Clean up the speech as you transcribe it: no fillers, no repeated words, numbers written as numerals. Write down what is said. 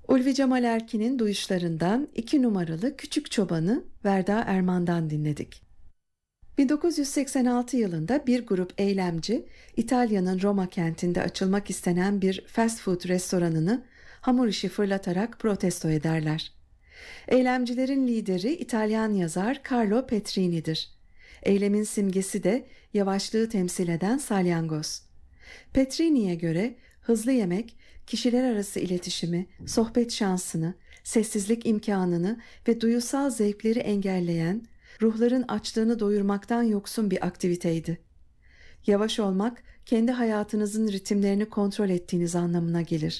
Ulvi Cemal Erkin'in duyuşlarından 2 numaralı Küçük Çoban'ı Verda Erman'dan dinledik. 1986 yılında bir grup eylemci İtalya'nın Roma kentinde açılmak istenen bir fast food restoranını hamur işi fırlatarak protesto ederler. Eylemcilerin lideri İtalyan yazar Carlo Petrini'dir. Eylemin simgesi de yavaşlığı temsil eden salyangoz. Petrini'ye göre hızlı yemek, kişiler arası iletişimi, sohbet şansını, sessizlik imkanını ve duyusal zevkleri engelleyen, ruhların açlığını doyurmaktan yoksun bir aktiviteydi. Yavaş olmak, kendi hayatınızın ritimlerini kontrol ettiğiniz anlamına gelir.